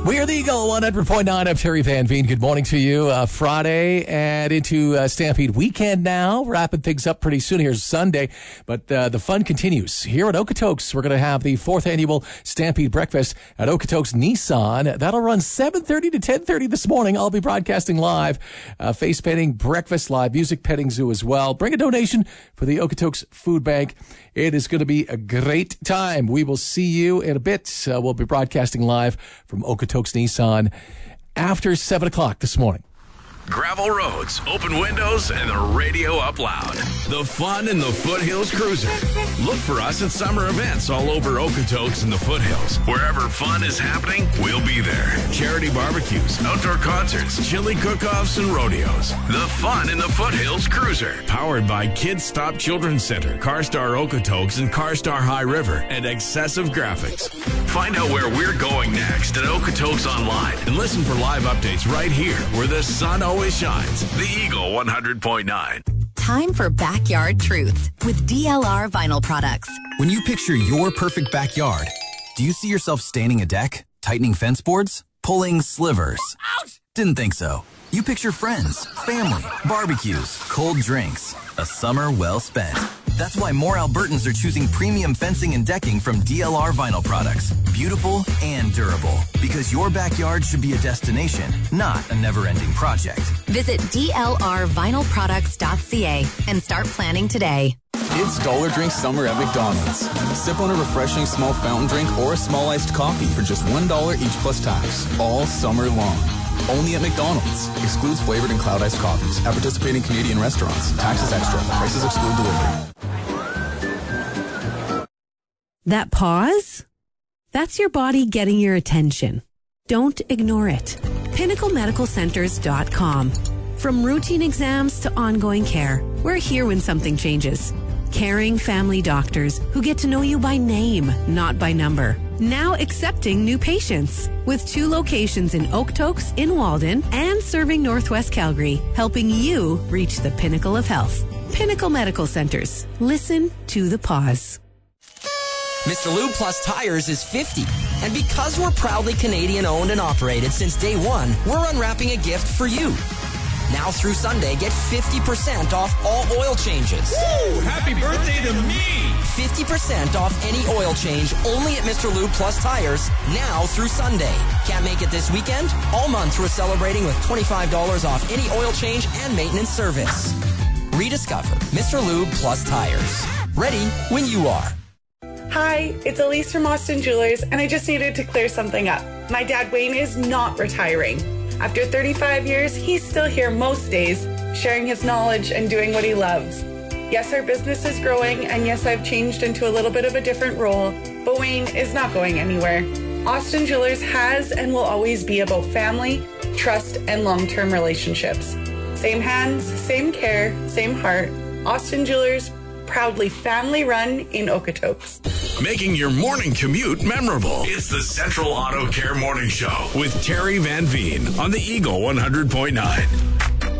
We are the Eagle 100.9. I'm Terry Van Veen. Good morning to you. Friday and into Stampede weekend now. Wrapping things up pretty soon. Here's Sunday, but the fun continues. Here at Okotoks, we're going to have the 4th annual Stampede Breakfast at Okotoks Nissan. That'll run 7:30 to 10:30 this morning. I'll be broadcasting live. Face painting, breakfast, live music, petting zoo as well. Bring a donation for the Okotoks Food Bank. It is going to be a great time. We will see you in a bit. We'll be broadcasting live from Okotoks Nissan after 7 o'clock this morning. Gravel roads, open windows, and the radio up loud. The fun in the Foothills Cruiser. Look for us at summer events all over Okotoks and the Foothills. Wherever fun is happening, we'll be there. Charity barbecues, outdoor concerts, chili cook-offs, and rodeos. The fun in the Foothills Cruiser. Powered by Kids Stop Children's Center, CarStar Okotoks, and CarStar High River, and Excessive Graphics. Find out where we're going next at Okotoks Online and listen for live updates right here where the sun always shines. The Eagle 100.9. Time for Backyard Truths with DLR Vinyl Products. When you picture your perfect backyard, do you see yourself staining a deck, tightening fence boards, pulling slivers? Ouch! Didn't think so. You picture friends, family, barbecues, cold drinks, a summer well spent. That's why more Albertans are choosing premium fencing and decking from DLR Vinyl Products. Beautiful and durable. Because your backyard should be a destination, not a never-ending project. Visit DLRvinylproducts.ca and start planning today. It's Dollar Drink Summer at McDonald's. Sip on a refreshing small fountain drink or a small iced coffee for just $1 each plus tax. All summer long. Only at McDonald's. Excludes flavored and cloud iced coffees. At participating Canadian restaurants. Taxes extra. Prices exclude delivery. That pause? That's your body getting your attention. Don't ignore it. PinnacleMedicalCenters.com. From routine exams to ongoing care, we're here when something changes. Caring family doctors who get to know you by name, not by number. Now accepting new patients with 2 locations in Okotoks, in Walden, and serving Northwest Calgary, helping you reach the pinnacle of health. Pinnacle Medical Centers. Listen to the pause. Mr. Lube Plus Tires is 50. And because we're proudly Canadian owned and operated since day one, we're unwrapping a gift for you. Now through Sunday, get 50% off all oil changes. Woo! Happy birthday to me! 50% off any oil change only at Mr. Lube Plus Tires, now through Sunday. Can't make it this weekend? All month we're celebrating with $25 off any oil change and maintenance service. Rediscover Mr. Lube Plus Tires. Ready when you are. Hi, it's Elise from Austin Jewelers, and I just needed to clear something up. My dad, Wayne, is not retiring. After 35 years, he's still here most days, sharing his knowledge and doing what he loves. Yes, our business is growing, and yes, I've changed into a little bit of a different role, but Wayne is not going anywhere. Austin Jewelers has and will always be about family, trust, and long-term relationships. Same hands, same care, same heart. Austin Jewelers, proudly family-run in Okotoks. Making your morning commute memorable. It's the Central Auto Care Morning Show with Terry Van Veen on the Eagle 100.9.